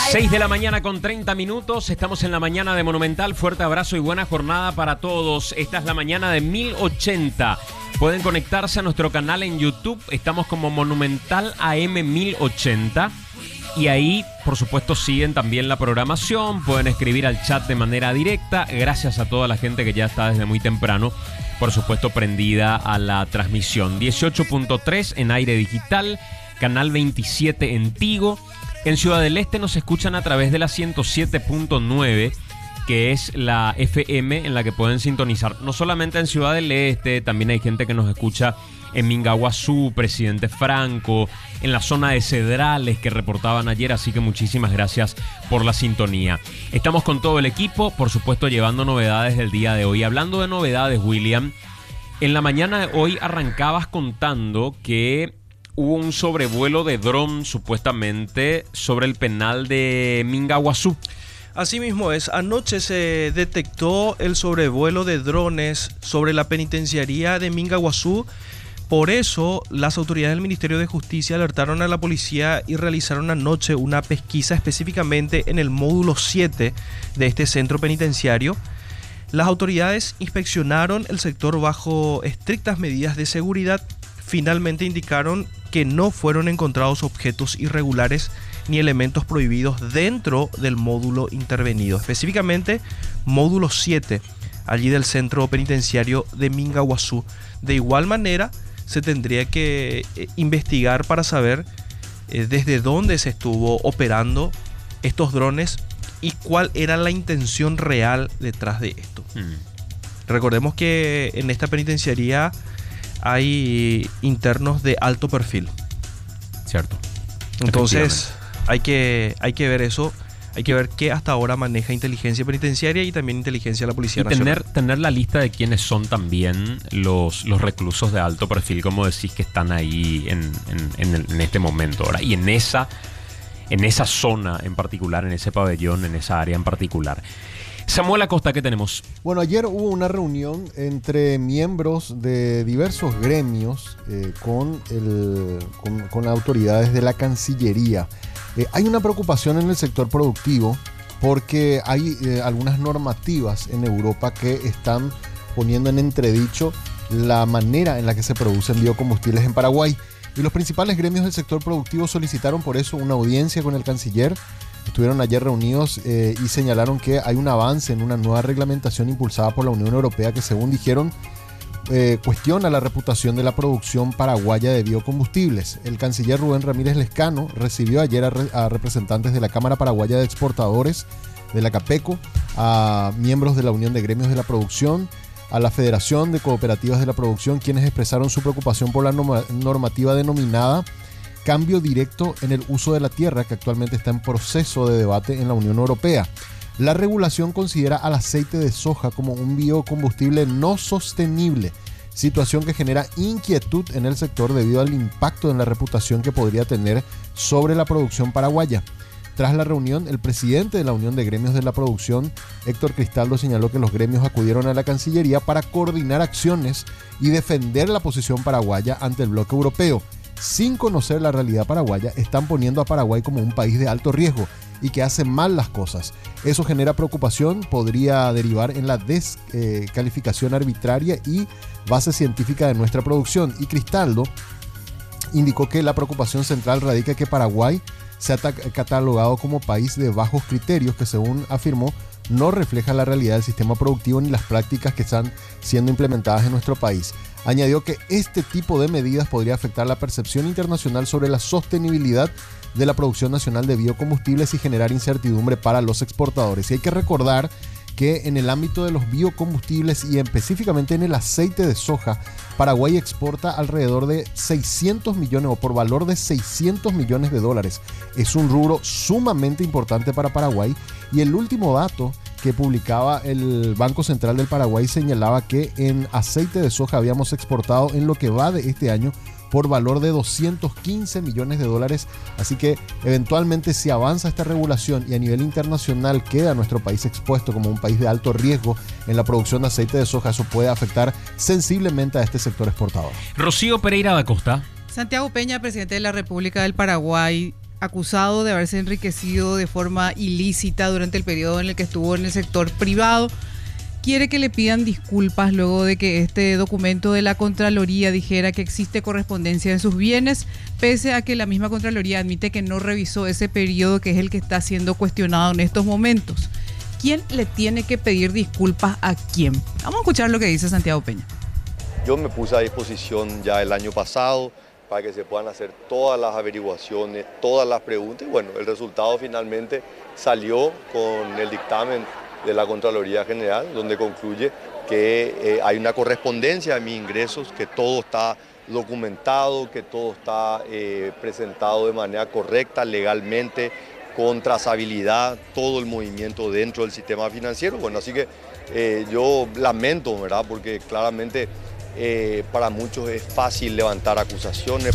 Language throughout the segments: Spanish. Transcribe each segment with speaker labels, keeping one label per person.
Speaker 1: 6 de la mañana con 30 minutos. Estamos en la mañana de Monumental. Fuerte abrazo y buena jornada para todos. Esta es la mañana de 1080. Pueden conectarse a nuestro canal en YouTube. Estamos como Monumental AM 1080. Y ahí, por supuesto, siguen también la programación. Pueden escribir al chat de manera directa. Gracias a toda la gente que ya está desde muy temprano, por supuesto, prendida a la transmisión. 18.3 en aire digital. Canal 27 en Tigo. En Ciudad del Este nos escuchan a través de la 107.9, que es la FM en la que pueden sintonizar. No solamente en Ciudad del Este, también hay gente que nos escucha en Mingaguazú, Presidente Franco, en la zona de Cedrales que reportaban ayer, así que muchísimas gracias por la sintonía. Estamos con todo el equipo, por supuesto, llevando novedades del día de hoy. Hablando de novedades, William, en la mañana de hoy arrancabas contando que hubo un sobrevuelo de dron, supuestamente, sobre el penal de Mingaguazú.
Speaker 2: Así mismo es. Anoche se detectó el sobrevuelo de drones sobre la penitenciaría de Mingaguazú. Por eso, las autoridades del Ministerio de Justicia alertaron a la policía y realizaron anoche una pesquisa específicamente en el módulo 7 de este centro penitenciario. Las autoridades inspeccionaron el sector bajo estrictas medidas de seguridad. Finalmente indicaron que no fueron encontrados objetos irregulares ni elementos prohibidos dentro del módulo intervenido, específicamente módulo 7, allí del centro penitenciario de Mingaguazú. De igual manera, se tendría que investigar para saber desde dónde se estuvo operando estos drones y cuál era la intención real detrás de esto. Recordemos que en esta penitenciaría hay internos de alto perfil.
Speaker 1: Cierto.
Speaker 2: Entonces hay que ver eso. Hay que ver qué hasta ahora maneja inteligencia penitenciaria y también inteligencia de la Policía Nacional.
Speaker 1: Tener la lista de quiénes son también los reclusos de alto perfil, como decís, que están ahí en este momento ahora. Y en esa zona en particular, en ese pabellón, en esa área en particular. Samuel Acosta, ¿qué tenemos?
Speaker 3: Bueno, ayer hubo una reunión entre miembros de diversos gremios con autoridades de la Cancillería. Hay una preocupación en el sector productivo porque hay algunas normativas en Europa que están poniendo en entredicho la manera en la que se producen biocombustibles en Paraguay. Y los principales gremios del sector productivo solicitaron por eso una audiencia con el canciller. Estuvieron ayer reunidos y señalaron que hay un avance en una nueva reglamentación impulsada por la Unión Europea que, según dijeron, cuestiona la reputación de la producción paraguaya de biocombustibles. El canciller Rubén Ramírez Lescano recibió ayer a representantes de la Cámara Paraguaya de Exportadores, de la CAPECO, a miembros de la Unión de Gremios de la Producción, a la Federación de Cooperativas de la Producción, quienes expresaron su preocupación por la normativa denominada cambio directo en el uso de la tierra, que actualmente está en proceso de debate en la Unión Europea. La regulación considera al aceite de soja como un biocombustible no sostenible, situación que genera inquietud en el sector debido al impacto en la reputación que podría tener sobre la producción paraguaya. Tras la reunión, el presidente de la Unión de Gremios de la Producción, Héctor Cristaldo, señaló que los gremios acudieron a la Cancillería para coordinar acciones y defender la posición paraguaya ante el bloque europeo. Sin conocer la realidad paraguaya, están poniendo a Paraguay como un país de alto riesgo y que hace mal las cosas. Eso genera preocupación, podría derivar en la descalificación arbitraria y base científica de nuestra producción. Y Cristaldo indicó que la preocupación central radica en que Paraguay se ha catalogado como país de bajos criterios que, según afirmó, no refleja la realidad del sistema productivo ni las prácticas que están siendo implementadas en nuestro país. Añadió que este tipo de medidas podría afectar la percepción internacional sobre la sostenibilidad de la producción nacional de biocombustibles y generar incertidumbre para los exportadores. Y hay que recordar que en el ámbito de los biocombustibles y específicamente en el aceite de soja, Paraguay exporta alrededor de 600 millones o por valor de 600 millones de dólares. Es un rubro sumamente importante para Paraguay y el último dato que publicaba el Banco Central del Paraguay señalaba que en aceite de soja habíamos exportado en lo que va de este año por valor de 215 millones de dólares. Así que eventualmente, si avanza esta regulación y a nivel internacional queda nuestro país expuesto como un país de alto riesgo en la producción de aceite de soja, eso puede afectar sensiblemente a este sector exportador.
Speaker 1: Rocío Pereira da Costa.
Speaker 4: Santiago Peña, presidente de la República del Paraguay, acusado de haberse enriquecido de forma ilícita durante el periodo en el que estuvo en el sector privado, quiere que le pidan disculpas luego de que este documento de la Contraloría dijera que existe correspondencia en sus bienes, pese a que la misma Contraloría admite que no revisó ese periodo, que es el que está siendo cuestionado en estos momentos. ¿Quién le tiene que pedir disculpas a quién? Vamos a escuchar lo que dice Santiago Peña.
Speaker 5: Yo me puse a disposición ya el año pasado para que se puedan hacer todas las averiguaciones, todas las preguntas. Y bueno, el resultado finalmente salió con el dictamen de la Contraloría General, donde concluye que hay una correspondencia de mis ingresos, que todo está documentado, que todo está presentado de manera correcta, legalmente, con trazabilidad, todo el movimiento dentro del sistema financiero. Bueno, así que yo lamento, ¿verdad? Porque claramente para muchos es fácil levantar acusaciones.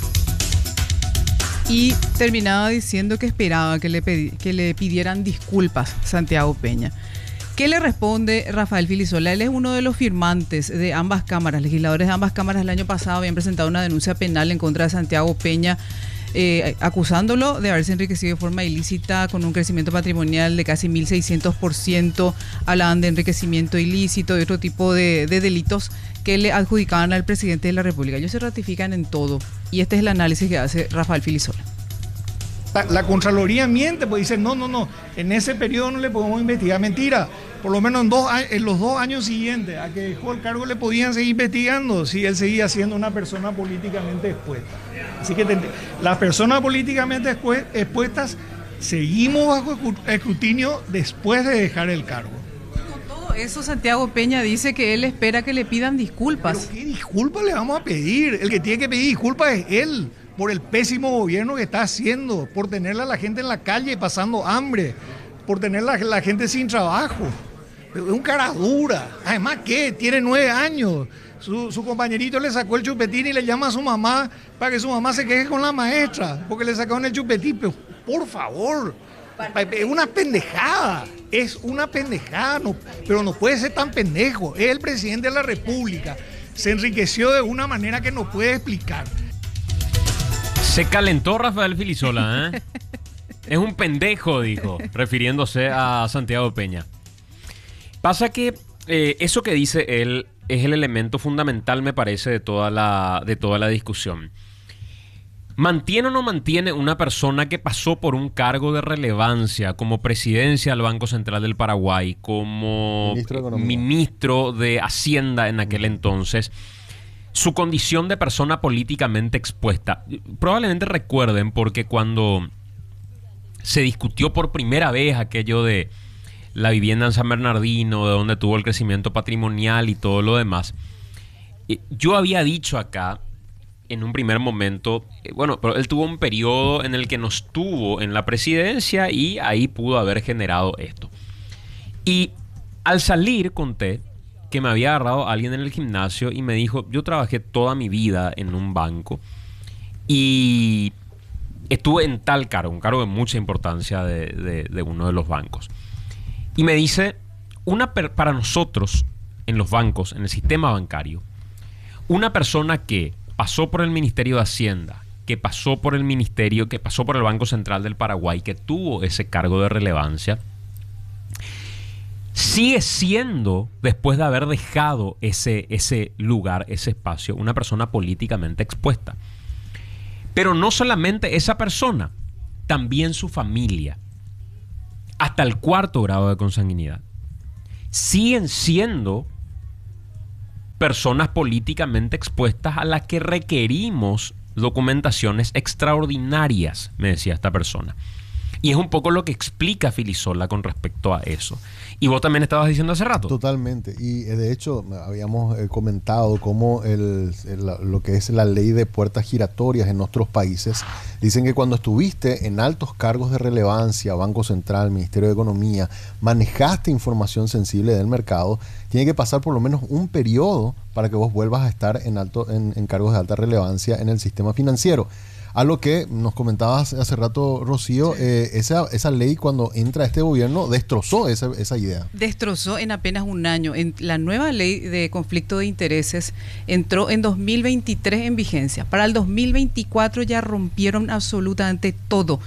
Speaker 4: Y terminaba diciendo que esperaba que le pidieran disculpas Santiago Peña. ¿Qué le responde Rafael Filisola? Él es uno de los firmantes de ambas cámaras. Legisladores de ambas cámaras el año pasado habían presentado una denuncia penal en contra de Santiago Peña, acusándolo de haberse enriquecido de forma ilícita con un crecimiento patrimonial de casi 1.600%. Hablaban de enriquecimiento ilícito y otro tipo de delitos que le adjudicaban al presidente de la República. Ellos se ratifican en todo. Y este es el análisis que hace Rafael Filisola.
Speaker 6: La Contraloría miente, pues dice, no, en ese periodo no le podemos investigar. Mentira, por lo menos en los 2 años siguientes a que dejó el cargo le podían seguir investigando si él seguía siendo una persona políticamente expuesta. Así que las personas políticamente expuestas seguimos bajo escrutinio después de dejar el cargo.
Speaker 4: Con todo eso, Santiago Peña dice que él espera que le pidan disculpas.
Speaker 6: ¿Pero qué disculpas le vamos a pedir? El que tiene que pedir disculpas es él, por el pésimo gobierno que está haciendo, por tener a la gente en la calle pasando hambre, por tener a la gente sin trabajo. Es un cara dura. Además, ¿qué? Tiene 9 años. Su compañerito le sacó el chupetín y le llama a su mamá para que su mamá se queje con la maestra, porque le sacaron el chupetín. Pero, por favor, es una pendejada. Es una pendejada, pero no puede ser tan pendejo. Es el presidente de la República. Se enriqueció de una manera que no puede explicar.
Speaker 1: Se calentó Rafael Filisola, ¿eh? Es un pendejo, dijo, refiriéndose a Santiago Peña. Pasa que eso que dice él es el elemento fundamental, me parece, de toda la discusión. ¿Mantiene o no mantiene una persona que pasó por un cargo de relevancia como presidencia del Banco Central del Paraguay, como ministro de Hacienda en aquel entonces, su condición de persona políticamente expuesta? Probablemente recuerden, porque cuando se discutió por primera vez aquello de la vivienda en San Bernardino, de donde tuvo el crecimiento patrimonial y todo lo demás, yo había dicho acá en un primer momento, pero él tuvo un periodo en el que no estuvo en la presidencia y ahí pudo haber generado esto. Y al salir conté que me había agarrado alguien en el gimnasio y me dijo, yo trabajé toda mi vida en un banco y estuve en tal cargo, un cargo de mucha importancia de uno de los bancos. Y me dice, para nosotros en los bancos, en el sistema bancario, una persona que pasó por el Ministerio de Hacienda, que pasó por el Banco Central del Paraguay, que tuvo ese cargo de relevancia, sigue siendo, después de haber dejado ese lugar, ese espacio, una persona políticamente expuesta. Pero no solamente esa persona, también su familia, hasta el 4º grado de consanguinidad, siguen siendo personas políticamente expuestas a las que requerimos documentaciones extraordinarias, me decía esta persona. Y es un poco lo que explica Filisola con respecto a eso. Y vos también estabas diciendo hace rato.
Speaker 3: Totalmente. Y de hecho habíamos comentado cómo lo que es la ley de puertas giratorias en nuestros países. Dicen que cuando estuviste en altos cargos de relevancia, Banco Central, Ministerio de Economía, manejaste información sensible del mercado, tiene que pasar por lo menos un periodo para que vos vuelvas a estar en cargos de alta relevancia en el sistema financiero. A lo que nos comentabas hace rato, Rocío, esa ley cuando entra este gobierno destrozó esa idea.
Speaker 4: Destrozó en apenas un año. La nueva ley de conflicto de intereses entró en 2023 en vigencia. Para el 2024 ya rompieron absolutamente todo.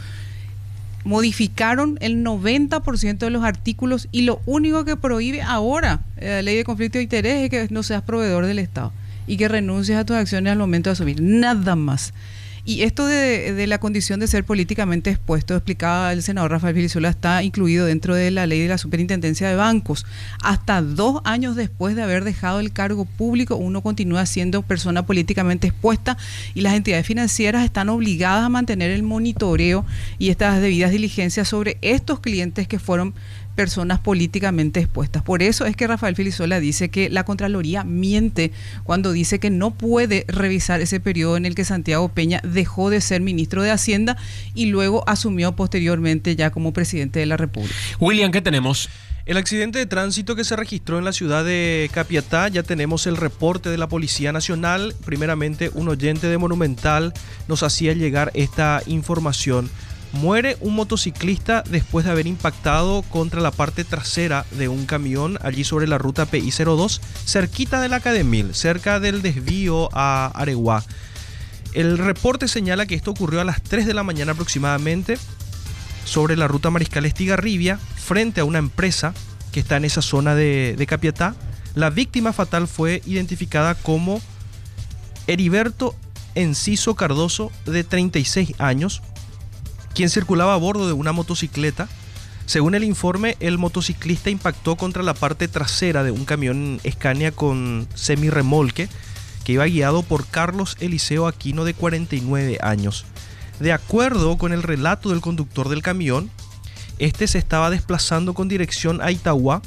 Speaker 4: Modificaron el 90% de los artículos y lo único que prohíbe ahora la ley de conflicto de interés es que no seas proveedor del Estado y que renuncies a tus acciones al momento de asumir. Nada más. Y esto de la condición de ser políticamente expuesto, explicaba el senador Rafael Filisola, está incluido dentro de la ley de la superintendencia de bancos. Hasta 2 años después de haber dejado el cargo público, uno continúa siendo persona políticamente expuesta y las entidades financieras están obligadas a mantener el monitoreo y estas debidas diligencias sobre estos clientes que fueron personas políticamente expuestas. Por eso es que Rafael Filisola dice que la Contraloría miente cuando dice que no puede revisar ese periodo en el que Santiago Peña dejó de ser ministro de Hacienda y luego asumió posteriormente ya como presidente de la República.
Speaker 1: William, ¿qué tenemos?
Speaker 2: El accidente de tránsito que se registró en la ciudad de Capiatá, ya tenemos el reporte de la Policía Nacional. Primeramente, un oyente de Monumental nos hacía llegar esta información. Muere un motociclista después de haber impactado contra la parte trasera de un camión allí sobre la ruta PI02, cerquita de la Academil, cerca del desvío a Areguá. El reporte señala que esto ocurrió a las 3 de la mañana aproximadamente sobre la ruta Mariscal Estigarribia, frente a una empresa que está en esa zona de Capiatá. La víctima fatal fue identificada como Heriberto Enciso Cardoso, de 36 años, quien circulaba a bordo de una motocicleta. Según el informe, el motociclista impactó contra la parte trasera de un camión Scania con semirremolque que iba guiado por Carlos Eliseo Aquino, de 49 años. De acuerdo con el relato del conductor del camión, este se estaba desplazando con dirección a Itagua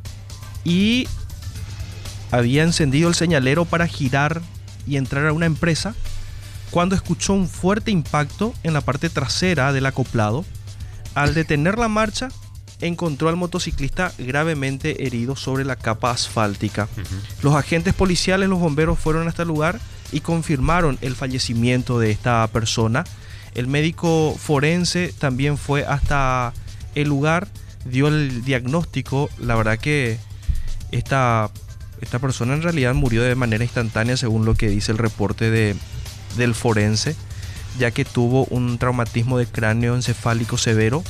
Speaker 2: y había encendido el señalero para girar y entrar a una empresa cuando escuchó un fuerte impacto en la parte trasera del acoplado. Al detener la marcha, encontró al motociclista gravemente herido sobre la capa asfáltica. Los agentes policiales, los bomberos, fueron hasta el lugar y confirmaron el fallecimiento de esta persona. El médico forense también fue hasta el lugar, dio el diagnóstico. La verdad que esta persona en realidad murió de manera instantánea, según lo que dice el reporte del forense, ya que tuvo un traumatismo de cráneo encefálico severo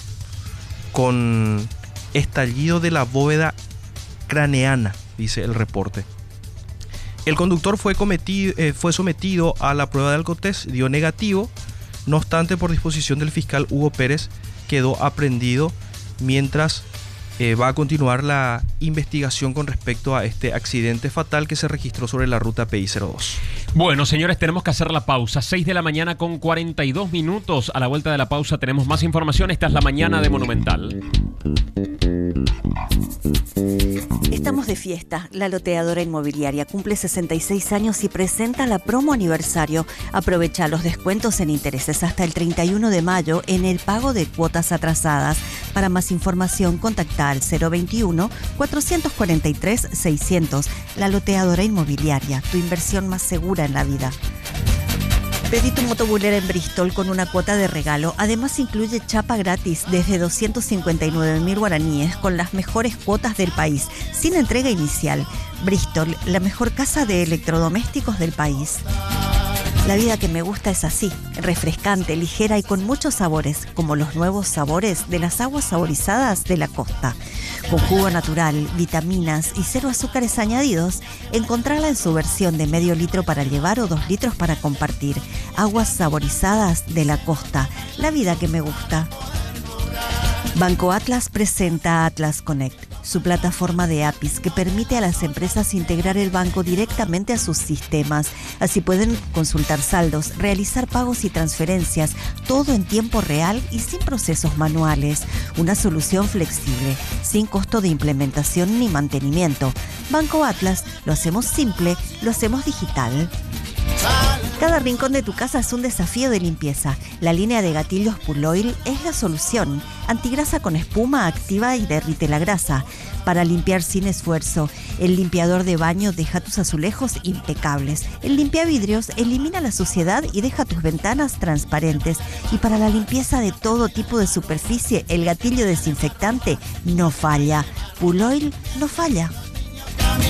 Speaker 2: con estallido de la bóveda craneana, dice el reporte. El conductor fue sometido a la prueba de alcotest, dio negativo. No obstante, por disposición del fiscal Hugo Pérez, quedó aprehendido mientras va a continuar la investigación con respecto a este accidente fatal que se registró sobre la ruta PI02.
Speaker 1: Bueno, señores, tenemos que hacer la pausa. 6 de la mañana con 42 minutos. A la vuelta de la pausa tenemos más información. Esta es la mañana de Monumental.
Speaker 7: Estamos de fiesta. La Loteadora Inmobiliaria cumple 66 años y presenta la promo aniversario. Aprovecha los descuentos en intereses hasta el 31 de mayo en el pago de cuotas atrasadas. Para más información, contacta al 021-443-600. La Loteadora Inmobiliaria, tu inversión más segura en la vida. Pedí tu motobulera en Bristol con una cuota de regalo. Además incluye chapa gratis desde 259.000 guaraníes con las mejores cuotas del país, sin entrega inicial. Bristol, la mejor casa de electrodomésticos del país. La vida que me gusta es así, refrescante, ligera y con muchos sabores, como los nuevos sabores de las aguas saborizadas de la costa. Con jugo natural, vitaminas y 0 azúcares añadidos, encontrala en su versión de medio litro para llevar o 2 litros para compartir. Aguas saborizadas de la costa, la vida que me gusta. Banco Atlas presenta Atlas Connect, su plataforma de APIs que permite a las empresas integrar el banco directamente a sus sistemas. Así pueden consultar saldos, realizar pagos y transferencias, todo en tiempo real y sin procesos manuales. Una solución flexible, sin costo de implementación ni mantenimiento. Banco Atlas, lo hacemos simple, lo hacemos digital. Cada rincón de tu casa es un desafío de limpieza. La línea de gatillos Puloil es la solución. Antigrasa con espuma activa y derrite la grasa. Para limpiar sin esfuerzo, el limpiador de baño deja tus azulejos impecables. El limpiavidrios elimina la suciedad y deja tus ventanas transparentes. Y para la limpieza de todo tipo de superficie, el gatillo desinfectante no falla. Puloil no falla.